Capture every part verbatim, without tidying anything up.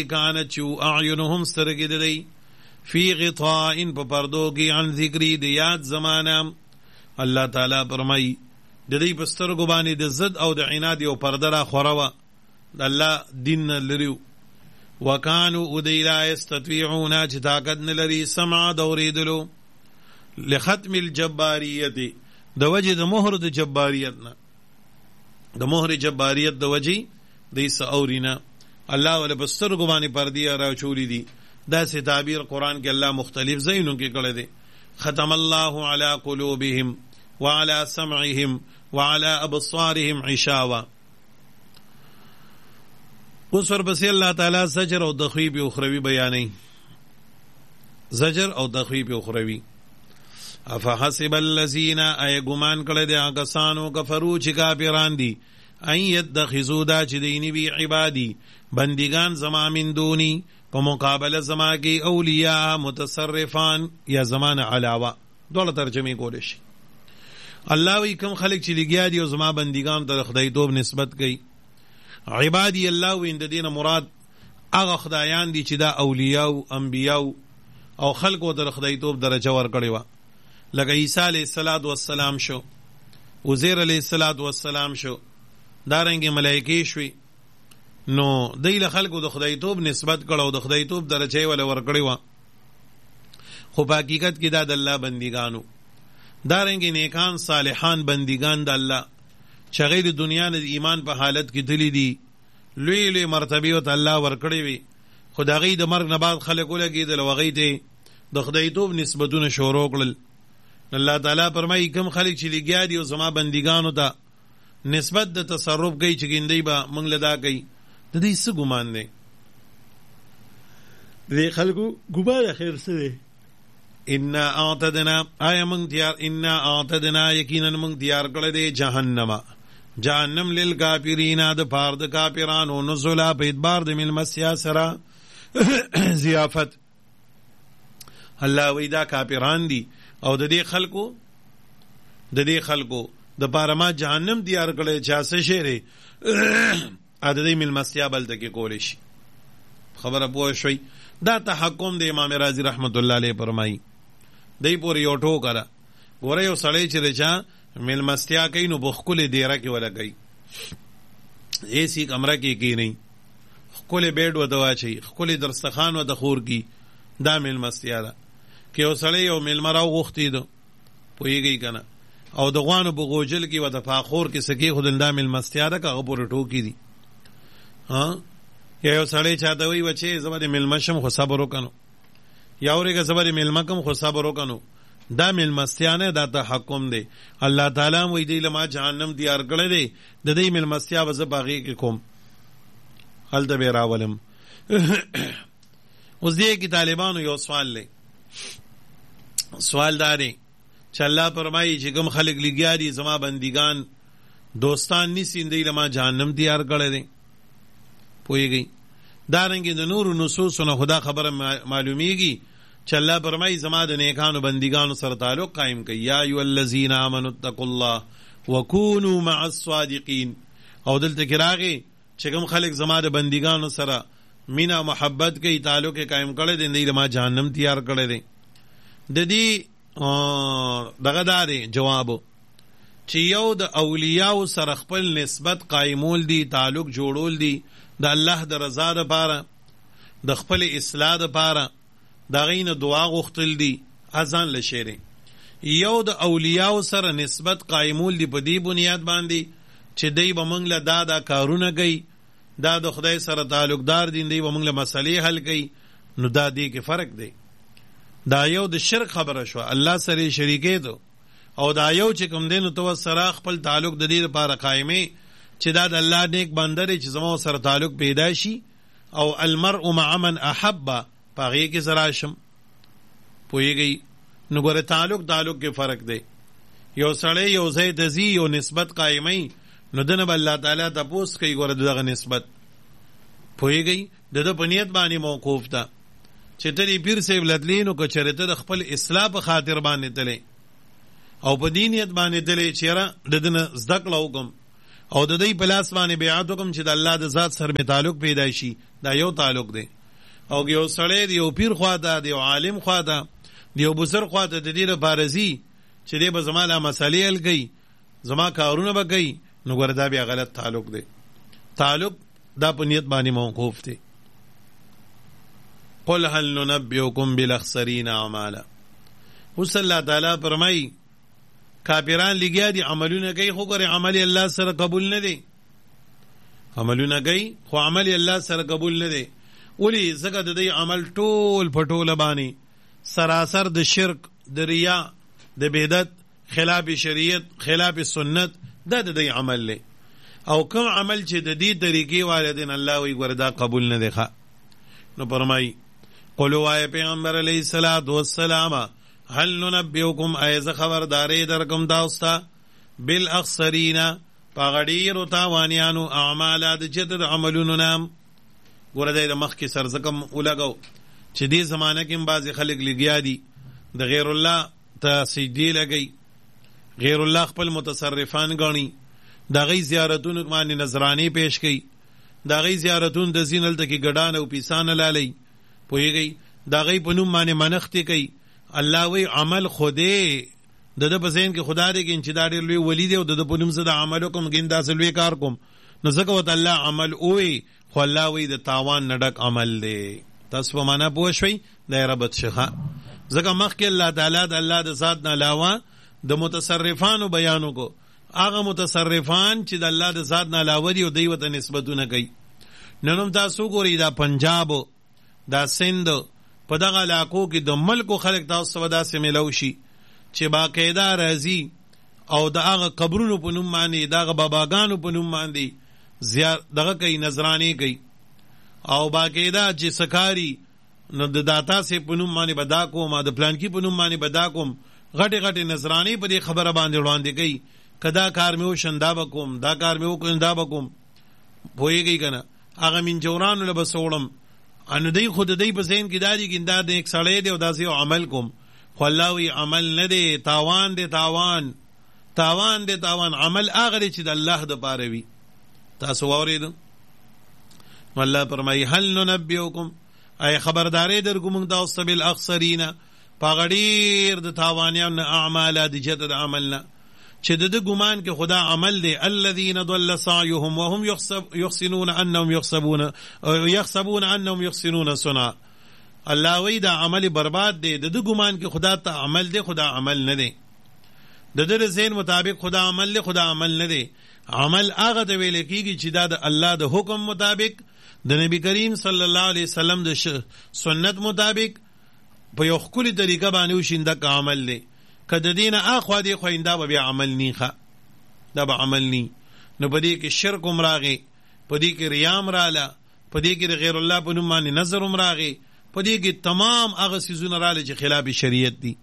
کانت چو اعینهم سترګې د دی فی غطاء په پردو کې عن ذکری د یاد زمانه. الله تعالی فرمایي د دې په سترګو باندې د ضد او د عناد یو پرده را خوره وه، د الله دین نه لري. وکانو ادی لا یستطیعون چې طاقت نه لري سمع د اورېدلو لختم الجباریت د وجې د مهر د جباریت نه، د مهر جباریت د وجې د څه اوري نه. الله ول په سترګو باندې پردې راچولې دي. داسې تعبیر قرآن کې الله مختلف ځایونو کې کړی دی. ختم الله علی قلوبهم وعلى سمعهم وعلى ابصارهم عشاوه. اوس ورپسې الله تعالی زجر او تخویب اخروی بیانوي. زجر او تخویب اخروی. افحسب الذین ای ګمان کړی دی هغه کسانو کفرو چې کافران دي ان یتخذوا دا چې دیني وي عبادي بندگان زما من دونی په مقابله زما کې اولیاء متصرفان یا زمانه علاوه. دوله ترجمه کول شي. الله وی کوم خلق چې لګیا دي او زما بندگان ته خدای توب نسبت کوي. عبادی الله وی د دینه مراد هغه خدایان دي چې دا اولیاء او انبیاء او خلقو ته خدای توب درجه ورکړي و. لکه عیسی علیه السلام شو، عزیر علیه السلام شو، دارنګه ملائکه شوي. نو دیل خلقو د خدای توب نسبت کړو، د خدای توب درجه ول ورکړي و. خو په حقیقت کې دا د الله بندګانو. دارنګه نیکان صالحان بندگان د الله چې غیر دنیا نه ایمان په حالت کې تللی دي، لوی لوی مرتبه او الله ورکړي وي. خدای د مرګ نه بعد خلکو لګیدل وغې ته د خدای توب نسبتونه شروع کړل. الله تعالی فرمایي کوم خلک چې لګیا دي او زما بندگانو ته نسبت د تصرف کوي چې ګندې به موږ لدا کوي، د دې څه ګمان دی؟ دې خلکو ګمان خیر څه دی؟ ان اعتدنا آیا من تیار ان اعتدنا یقینا من تیار کړی دی جهنم جهنم للکافرین د پاره د کافرانو نزلا په ادبار د ملمسیا سره ضیافت. الله وی دا کافران دي او د دې خلکو د دې خلکو د پاره ما جهنم تیار کړی چا څه شری ا د دې ملمسیا بل تکي کول شي. خبره پوه شوي. دا تحکم د امام رازی رحمت الله علیه فرمایي دی پورې یو ټوک را ګوره یو سړی چې رچا ملمستیا کوي نو بخکل دیره کې ولا کوي، ایسی کمره کې کی نه خکل بیډ و دوا چي خکل درستخان و د خور کی. دا ملمستیا ده کې یو سړی یو ملمراو غوښتي دو پويږي کنه او د غوانو بغوجل کې و د فاخور کې سکی خود دا ملمستیا ده که پورې ټوکی دي. ها یا یو سړی چاته وي وچه زبر ملمشم خو صبر وکنو یا اورګه زبر ملمکم خو صبر وکنو. دا ملمستیا نه دا تحکم دی. الله تعالی وی دی لما جهنم تیار کړی دی د دې ملمستیا وز باغی کې کوم حل د بیره ولم. اوس دې کې طالبانو یو سوال لې سوال داري چې الله فرمایي چې کوم خلق لګیا دي زما بندگان دوستان نسی دی لما جهنم تیار کړی دی. پویږي دارنګه د نور نصوصونو خدا خبره معلومیږي چې الله فرمایي زما د نیکانو بندګانو سره تعلق قائم کوي. یا ایو الذین آمنوا اتقوا الله وکونوا مع الصادقین. او دلته کې راغی چې کوم خلک زما د بندګانو سره مینا محبت کوي تعلق قائم کړي دي نه ما جهنم تیار کړي دي. د دې دغه داري جواب چې یو د اولیاء سره خپل نسبت قائمول دي، تعلق جوړول دي د الله د رضا لپاره، د خپل اصلاح لپاره، دا غینه دعا غوښتل دي اذان لشيره. یو د اولیاء سره نسبت قائمول دي په دې بنیاد باندې چې دی به موږ له دا دا کارونه کوي، دا د خدای سره تعلقدار دي، دی به موږ له مسلې حل کوي. نو دا دې کې فرق دی. دا یو د شرک خبره شو، الله سره شریکې دو، او دا یو چې کوم دین تو سره خپل تعلق د دې لپاره قائمه چې دا د الله نیک بندر چې زمو سره تعلق پیدا شي. او المرء مع من احب پاغي کې زراشم پويږي. نو ګوره تعلق تعلق کې فرق دی. یو سړی یو ځای د زی یو نسبت قائمه نو دنه الله تعالی تاسو کوي ګوره دغه نسبت پويږي د د پنیت باندې موقوف ده چې تری پیر سیب لدلینو کو چرته د خپل اصلاح په خاطر باندې تله او په دینیت باندې تله چیرې د دنه زدک لوګم او د دې په لاس باندې بیعت وکم چې د الله د ذات سره می تعلق پیدا شي، دا یو تعلق دی. او یو سړی دی یو پیر خوا ده، دی یو عالم خوا ده، دی یو بزرګ خوا ده، د دې لپاره ځي چې دی به زما له مسالې حل کوي، زما کارونه به کوي، نو ګوره دا بیا غلط تعلق دی. تعلق دا په نیت باندې موقوف دی. قل هل ننبئکم بالاخسرین اعمالا. اوس الله تعالی فرمایي کافران لګیا دي عملونه کوي، خو ګوره عمل الله سره قبول نه دی. عملونه کوي خو عمل الله سره قبول نه دی. ولی ځکه د دې عمل ټول په ټوله باندې سراسر د شرک، د ریا، د بدعت، خلاف شریعت، خلاف سنت، دا د دې عمل دی. او کوم عمل چې د دې طریقې والدین الله وی ګوره دا قبول نه دی. نو فرمایي قل وای پیغمبر علیه الصلاۃ والسلام هل ننبئکم ایز خبردارې درکم تاسو بالاخسرین پاغډیرو تاوانیانو اعمال د جدد عملونو نام. ګوره د مخکې سرزکم ولګو چې دې زمانه کې بعضې خلک لګیا دي د غیر الله ته سجدې لګوي، غیر الله خپل متصرفان ګڼي، د هغوی زیارتونو باندې نظرانې پیش کوي، د هغوی زیارتون د ځین هلته کې ګډان او پیسانه لالی، پوهېږئ، د هغوی په نوم باندې منښتې کوي. الله وی عمل خودی د ده په ذهن کې خدا دی چې دا ډېر لوی ولی دی او د ده په نوم زه د عمل وکړم ګین داسې لوی کار کوم، نو ځکه ورته الله عمل ووی، خو الله وی د تاوان نه ډک عمل دی. تاسو په معنا پوه شوئ؟ دا ربط شخه ځکه مخکې الله تعالی د الله د ذات نه علاوه د متصرفانو بیانو کو، هغه متصرفان چې د الله د ذات نه علاوه دي او دوی ورته نسبتونه کوي. نن هم تاسو ګورئ دا پنجاب، دا سند، په دغه علاقو کې د ملکو خلک تاسو ته داسې میلاو شي چې باقاعده راځي او د هغه قبرونو په نوم باندې، د هغه باباګانو په نوم باندې زیار دغه کوي، نظرانې کوي، او باقاعده چې سکاري نو د داتا سي په نوم باندې بدا کوم، د پلانکی په نوم باندې بدا کوم، غټې غټې نظرانې په دې خبره باندې وړاندې کوي، کدا کار مې وشن دا بکوم، دا کار مې وکړم دا بکوم، پوهېږئ که نه؟ هغه منجورانو له به سوړم، انو دی خود دی په ذهن کې دا دي چې دا د یک سړی دی او داسې یو عمل کوم، خو الله وی عمل نه دی، تاوان دی، تاوان تاوان دی، تاوان. عمل هغه دی چې د الله دپاره وي. تاسو واورېدو؟ نو الله فرمایي هل ننبئکم ای خبرداری درکو موږ تاسو ته بالاخسرین په هغه ډېر د تاوانیانو اعمال د جدد عمل نه چې د ده ګمان کې خدا عمل دی. الذین ضل سعیهم وهم یحسبون انهم یحسبون یحسبون انهم یحسنون صنعا. الله وی دا عمل برباد دی، د ده ګمان کې خدا ته عمل دی، خدا عمل نه دی. د ده ذهن مطابق خدا عمل دی، خدا عمل نه دی. عمل هغه ته ویل کېږي چې دا د الله د حکم مطابق، د نبی کریم صلی الله علیه وسلم د سنت مطابق په یو ښکلې طریقه باندې وشي، دغه عمل دی. که د دې نه اخوا دی خو دا به بیا عمل نی ښه، دا به عمل نی. نو په دې کې شرک هم راغی، په دې کې ریا هم راله، په دې کې د غیر الله په نوم باندې نظر هم راغی، په دې کې تمام هغه څیزونه راله چې خلاف شریعت دي.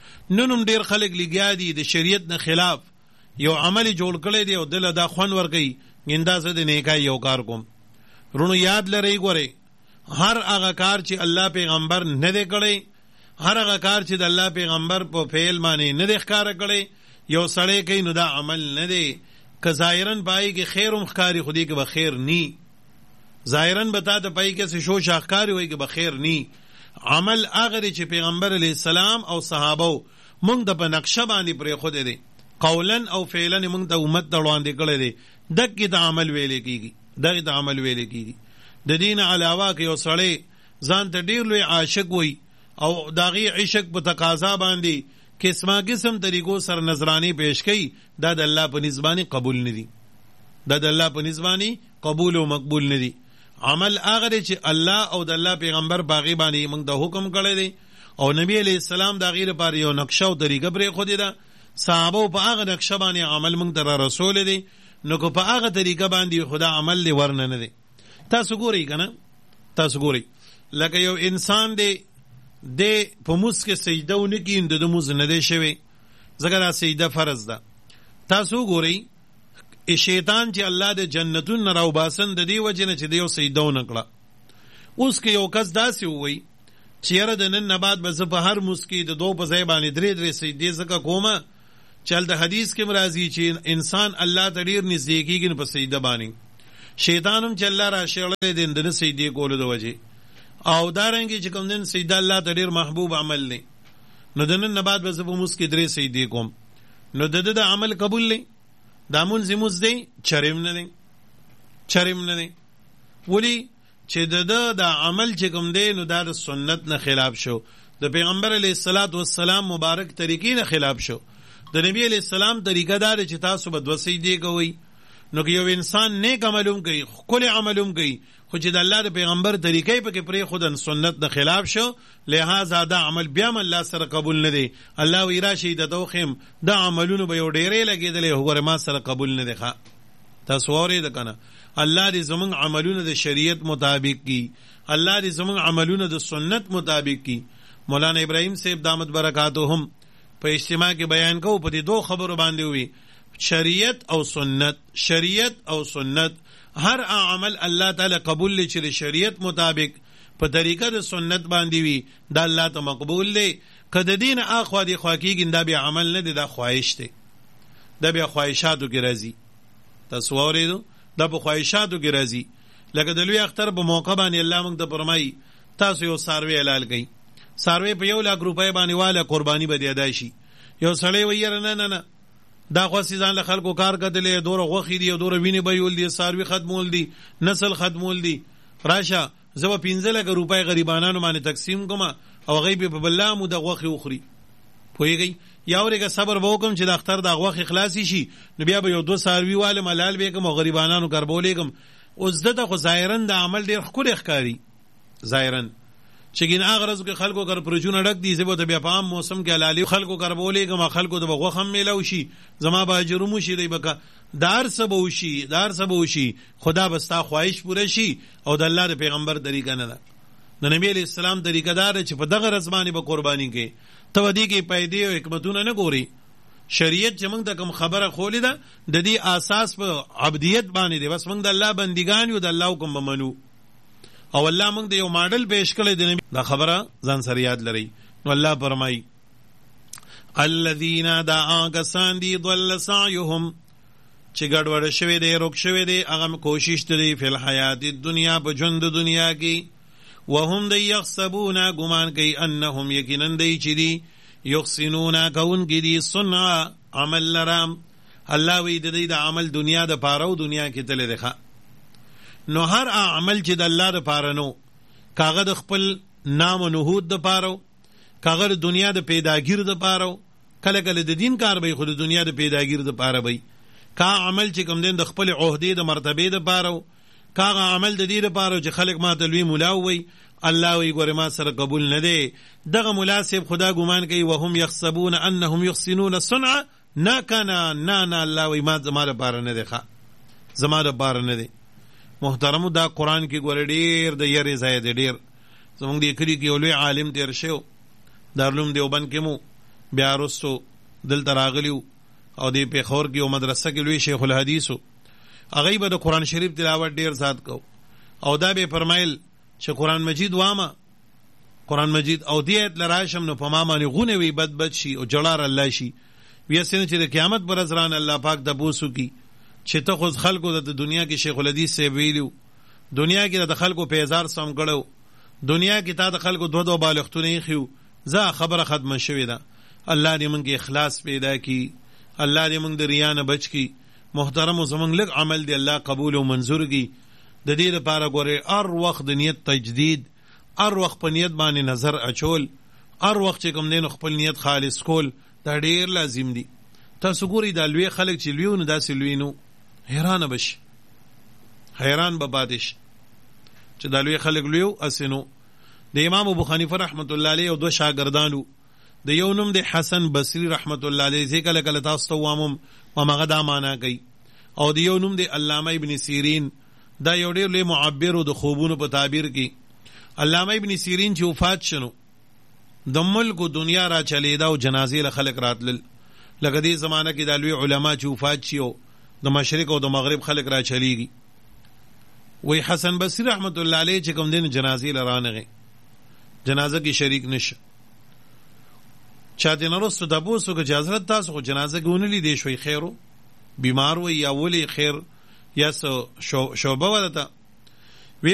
نن هم ډېر خلک لګیا دي د شریعت نه خلاف یو عمل جوړ کړی دی او دله دا خوند ورکوي ګیندا زه د نیکۍ یو کار کوم. رونو یاد لرئ، ګورئ هر هغه کار چې الله پیغمبر نه دی کړی، هر هغه کار چې د الله پیغمبر په فعل باندې نه دی ښکاره کړی، یو سړی کوي نو دا عمل نه دی. که ظاهرا پای کې خیر هم ښکاري خو دې کې به خیر نی، ظاهرا به تا ته پای کې څه شو ښکاري وایي کې به خیر نی. عمل هغه دی چې پیغمبر علیه السلام او صحابه موږ د په نقشه باندې پرېښودی دی، قولا او فعلا موږ د امت ته وړاندې کړی دی، دغې ته عمل ویلې کېږي، دغې ته عمل ویلې کېږي. د دې نه علاوه که یو سړی ځان ته ډېر لوی عاشق وي او د هغې عشق په تقاضا باندې قسمه قسم طریقو سره نظرانې پیش کوي، دا د الله په نسبت باندې قبول نه دي، دا د الله په نسبت باندې قبول او مقبول نه دي. عمل هغه دی چې الله او د الله پیغمبر په هغې باندې موږ ته حکم کړی دی او نبی علیه السلام د هغې لپاره یو نقشه او طریقه پرېښودې ده، صحابو په هغه نقشه باندې عمل موږ ته را رسولی دی. نو که په هغه طریقه باندې خدا عمل دی ورنه نه دی. تاسو ګورئ که نه، تاسو ګورئ لکه یو انسان دی د په مونځ کې سجده ونه کړي، د ده مونځ نه دی شوی، ځکه دا سجده فرض ده. تاسو ګورئ شیطان چې الله د جنتون نه راوباسن د دې وجې نه چې د یو سجده ونه کړه. اوس که یو کس داسې ووایي چې یاره د نن نه بعد به زه په هر مونځ کې د دو په ځای باندې درې درې سجدې ځکه کومه چل د حدیث کې مرাজি چې انسان الله ته ډیر نږدې کیږي په سجده باندې، شیطان هم چې الله را شړلې دین د سجدې کولو د وجه، او دارنګه چې کوم دین سجده الله ته ډیر محبوب عمل دی، نو د نن بعد به زه په موس کې درې سجدې کوم، نو د د عمل قبول دی، دا مونځ مونځ دی چریم نه دی، چریم نه دی. ولی چې د د عمل چې کوم دی نو دا د سنت نه خلاف شو، د پیغمبر علیه الصلاۃ والسلام مبارک طریقې نه خلاف شو. د نبی علیه السلام طریقه دا چې تاسو به دوه سجدې کوئ، نو که یو انسان نیک عملوم کوي، خپل عملوم کوي، خو چې د الله د پیغمبر طریقې په کې پرې خودن سنت د خلاف شو، لہذا دا عمل بیا م الله سره قبول نه دی. الله وی راشي د توخم دا عملونه به یو ډېرې لګېدلې، وګوره ما سره قبول نه دی. ښه تاسو اورئ کنه، الله دې زمونږ عملونه د شریعت مطابق کی، الله دې زمونږ عملونه د سنت مطابق کی. مولانا ابراهیم صاحب دامت برکاتهم په اجتماع کې بیان کو، په دې دوه خبرو باندې وی شریعت او سنت، شریعت او سنت. هر عمل الله تعالی قبول لري چې شریعت مطابق په طریقه د سنت باندې وي، دا الله ته مقبول دی. کله دین اخوا دی خوا کېږي دا بیا عمل نه دی، دا خواهش دی، دا بیا خواهشاتو کې راځي. تاسو اورئ دا په خواهشاتو کې راځي. لکه د لوی اختر په موقع باندې الله موږ ته فرمایي تاسو یو ساروی حلال کړئ، ساروی په یو لاک روپۍ باندې واله قرباني به دی ادا شي. یو سړی وایي نه نه نه دا خو ځان له خلکو کار کتلې، دوره غوښې دي او دوره وینې به یول دي، ساروی ختمول دي، نسل ختمول دي، راشه زه به پنځه لکه روپۍ غریبانانو باندې تقسیم کوم او هغوی به په بله موده غوښې وخوري. پوهېږئ یا ورېږه صبر به وکړم چې د اختر دا غوښې خلاصې شي، نو بیا به یو دوه څاروي والم حلال به یې کړم او غریبانانو کربولېږم. اوس ده ته خو ظاهرا د عمل ډېر ښکلی ښکاري، ظاهرا چې ګین هغه ورځو کې خلکو کر پرچونه ډک دي، زه به د بیا په عام موسم کې حلالي خلکو کربولېږم، خلکو ته به غوښه هم میلاو شي، زما به اجر هم وشي، دی به دا هر څه به وشي، دا هر څه به وشي، خدا به ستا خواهش پوره شي او د الله د پیغمبر طریقه نه ده. د نبی علیه السلام طریقه دا ده چې په دغه ورځ باندې به قرباني کوې، ته به دې کې پیدې او حکمتونه نه ګورې. شریعت چې موږ ته کوم خبره خولې ده د دې اساس په عبدیت باندې دی، بس موږ د الله بندګان یو، د الله حکم به منو. او الله موږ د یو ماډل پیش کړی د نبی دا خبره ځان سره یاد لرئ. نو الله فرمایي الذین دا کسان دي ضل سعیهم چې ګډوډ شوی دی، روک شوی دی هغه کوشش دی فی الحیات الدنیا په ژوند د دنیا کې، وهم دی یحسبون ګمان کوي انهم یقینا دی چې دی یحسنون کون کې دی صنع عمل لرام. الله وی د دې د عمل دنیا د پاره او دنیا کې تل دی. نو هر عمل چې د الله د پاره نو کاغه د خپل نام او نهود د پاره، کاغه د دنیا د پیداګیر د پاره، کله کله د دین کار به خو د دنیا د پیداګیر د پاره وي، کا عمل چې کوم دین د خپل عہدې د مرتبه د پاره، کاغه عمل د دې د پاره چې خلک ما ته لوی مولا وي، الله وی ګوره ما سره قبول نه دی. دغه مناسب خدا ګمان کوي وهم یحسبون انهم یحسنون صنعا، نه کنا نه نه الله وی ما زما لپاره نه دی، ښه زما لپاره نه دی. محترمو دا قرآن کې ګوره ډېر د یری ځای دی، ډېر زمونږ د کلي کې یو لوی عالم تېر شو، دارالعلوم دیوبند کې مو بیا وروستو دلته راغلی و او د پېښور کې یو مدرسه کې لوی شیخ الحدیث و، هغوی به د قرآن شریف تلاوت ډېر زیات کو او دا به فرمایل چې قرآن مجید وامه قرآن مجید او دې آیت له راشم نو په ما باندې غونې وي، بد بد شي او جړار الله شي، ویسې نه چې د قیامت پر ورځ رانه الله پاک تپوس وکړي چې ته خو خلکو د دنیا کې شیخ الحدیث صاحب ویلو، دنیا کې د خلکو په هزار سم کړو، دنیا کې تا د خلکو دو دو بالښتونه خيو، زه خبره ختمه شوې ده. الله دې موږ کې اخلاص پیدا کړي، الله دې موږ د ریا نه بچ کړي. محترم زمونږ لږ عمل دی الله قبول او منظور کړي. د دې لپاره ګوره هر وخت د نیت تجدید، هر وخت په نیت باندې نظر اچول، هر وخت چې کوم دین خپل نیت خالص کول دا ډېر لازم دي. تاسو ګورئ دا لوی خلک چې لوی نو داسې لوی نو حیران بشي، حیران به پاتې چې دا لوی خلک لوی اسنو. د امام ابو حنیفه رحمت الله علیه او دو شاګردانو، د یو نوم د حسن بصری رحمت الله علیه، چې کله کله تاسو ته وامم هغه دا معنا کوي، او د یو نوم د علامه ابن سیرین، دا یو ډېر لوی معبر او د خوبونو په تعبیر کې. علامه ابن سیرین چې وفات شنو د ملک او دنیا را چلیدا او جنازې له خلک راتلل، لکه دې زمانہ کې د لوی علما چې وفات شي د مشرق او د مغرب خلک را چلیږي. وی حسن بصری رحمت الله علیه چې کوم دین جنازې لرانغه جنازه کې شریک نشه، چا دې نه وروسته تپوس وکړه چې حضرت تاسو خو جنازه کې ونه لیدې شوئ خیر و بیمار و یا ولې خیر یا څه شوبه وه درته